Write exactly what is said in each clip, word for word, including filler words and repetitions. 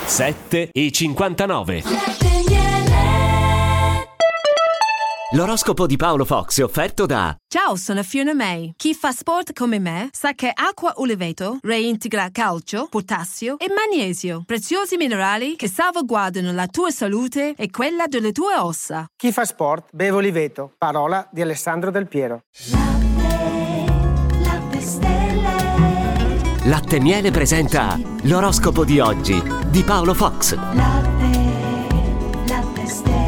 sette e cinquantanove. L'oroscopo di Paolo Fox è offerto da... Ciao, sono Fiona May. Chi fa sport come me sa che acqua uleveto reintegra calcio, potassio e magnesio, preziosi minerali che salvaguardano la tua salute e quella delle tue ossa. Chi fa sport beve Oliveto, parola di Alessandro Del Piero. Latte, latte stelle. Latte Miele presenta l'oroscopo di oggi di Paolo Fox. Latte, latte stelle.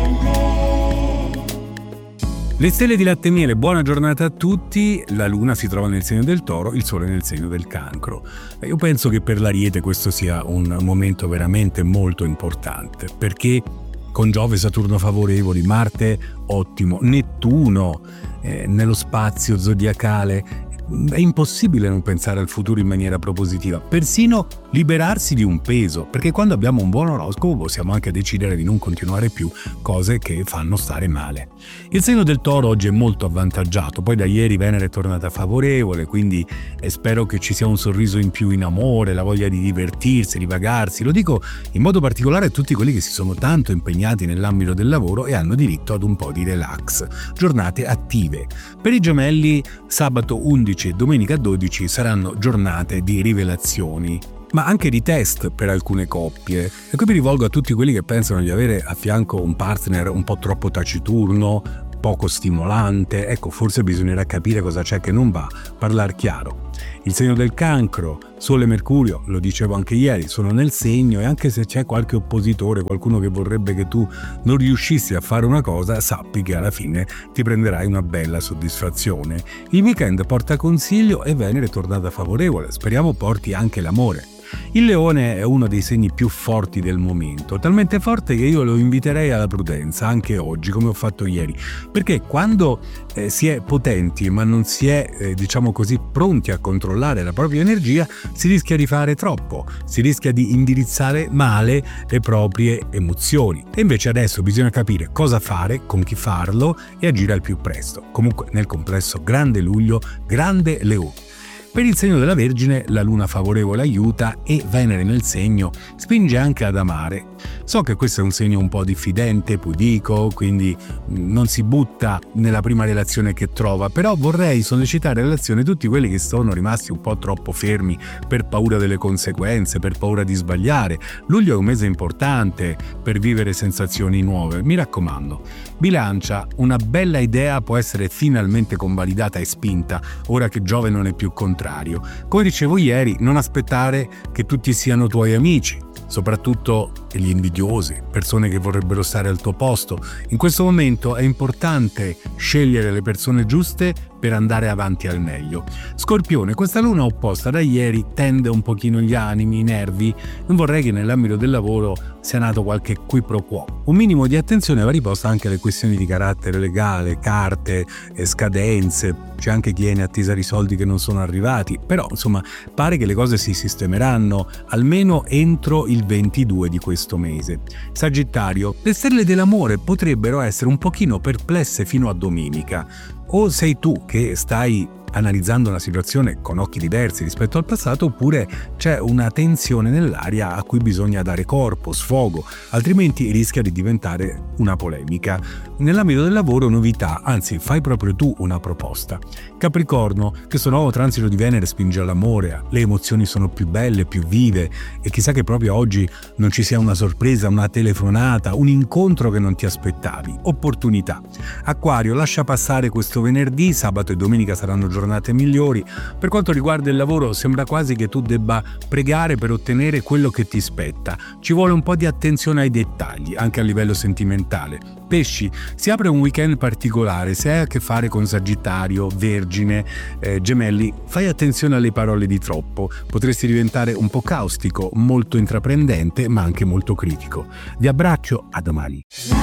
Le stelle di Latte Miele, buona giornata a tutti. La luna si trova nel segno del Toro, il sole nel segno del Cancro. Io penso che per l'Ariete questo sia un momento veramente molto importante, perché con Giove e Saturno favorevoli, Marte ottimo, Nettuno eh, nello spazio zodiacale, è impossibile non pensare al futuro in maniera propositiva, persino liberarsi di un peso, perché quando abbiamo un buon oroscopo possiamo anche decidere di non continuare più cose che fanno stare male. Il segno del Toro oggi è molto avvantaggiato, poi da ieri Venere è tornata favorevole, quindi spero che ci sia un sorriso in più in amore, la voglia di divertirsi, di vagarsi. Lo dico in modo particolare a tutti quelli che si sono tanto impegnati nell'ambito del lavoro e hanno diritto ad un po' di relax. Giornate attive. Per i Gemelli sabato undici e domenica dodici saranno giornate di rivelazioni, ma anche di test per alcune coppie. E qui mi rivolgo a tutti quelli che pensano di avere a fianco un partner un po' troppo taciturno, poco stimolante. Ecco, forse bisognerà capire cosa c'è che non va, parlare chiaro. Il segno del Cancro, Sole e Mercurio, lo dicevo anche ieri, sono nel segno, e anche se c'è qualche oppositore, qualcuno che vorrebbe che tu non riuscissi a fare una cosa, sappi che alla fine ti prenderai una bella soddisfazione. Il weekend porta consiglio e Venere è tornata favorevole, speriamo porti anche l'amore. Il Leone è uno dei segni più forti del momento, talmente forte che io lo inviterei alla prudenza anche oggi, come ho fatto ieri, perché quando eh, si è potenti ma non si è, eh, diciamo così, pronti a controllare la propria energia, si rischia di fare troppo, si rischia di indirizzare male le proprie emozioni. E invece adesso bisogna capire cosa fare, con chi farlo e agire al più presto. Comunque nel complesso grande luglio, grande Leone. Per il segno della Vergine la luna favorevole aiuta e Venere nel segno spinge anche ad amare. So che questo è un segno un po' diffidente, pudico, quindi non si butta nella prima relazione che trova, però vorrei sollecitare relazione tutti quelli che sono rimasti un po' troppo fermi per paura delle conseguenze, per paura di sbagliare. Luglio è un mese importante per vivere sensazioni nuove, mi raccomando. Bilancia, una bella idea può essere finalmente convalidata e spinta, ora che Giove non è più contrario. Come dicevo ieri, non aspettare che tutti siano tuoi amici, soprattutto gli invidiosi, persone che vorrebbero stare al tuo posto. In questo momento è importante scegliere le persone giuste per andare avanti al meglio. Scorpione, questa luna opposta da ieri tende un pochino gli animi, i nervi. Non vorrei che nell'ambito del lavoro sia nato qualche qui pro quo. Un minimo di attenzione va riposta anche alle questioni di carattere legale, carte, scadenze. C'è anche chi è in attesa di soldi che non sono arrivati, però insomma pare che le cose si sistemeranno almeno entro il ventidue di questo mese. Sagittario, le stelle dell'amore potrebbero essere un pochino perplesse fino a domenica. O sei tu che stai analizzando una situazione con occhi diversi rispetto al passato, oppure c'è una tensione nell'aria a cui bisogna dare corpo, sfogo, altrimenti rischia di diventare una polemica. Nell'ambito del lavoro novità, anzi fai proprio tu una proposta. Capricorno, questo nuovo transito di Venere spinge all'amore, le emozioni sono più belle, più vive, e chissà che proprio oggi non ci sia una sorpresa, una telefonata, un incontro che non ti aspettavi. Opportunità. Acquario, lascia passare questo venerdì, sabato e domenica saranno giornate giornate migliori. Per quanto riguarda il lavoro, sembra quasi che tu debba pregare per ottenere quello che ti spetta. Ci vuole un po' di attenzione ai dettagli, anche a livello sentimentale. Pesci, si apre un weekend particolare. Se hai a che fare con Sagittario, Vergine, eh, Gemelli, fai attenzione alle parole di troppo. Potresti diventare un po' caustico, molto intraprendente, ma anche molto critico. Vi abbraccio, a domani.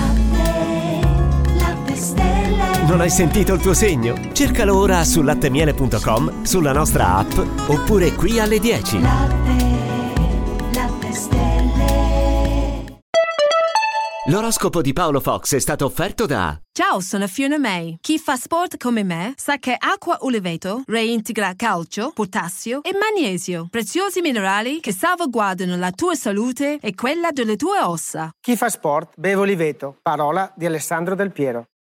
Non hai sentito il tuo segno? Cercalo ora su lattemiele punto com, sulla nostra app, oppure qui alle dieci. Latte, latte stelle. L'oroscopo di Paolo Fox è stato offerto da... Ciao, sono Fiona May. Chi fa sport come me sa che acqua Oliveto reintegra calcio, potassio e magnesio, preziosi minerali che salvaguardano la tua salute e quella delle tue ossa. Chi fa sport beve Oliveto, parola di Alessandro Del Piero.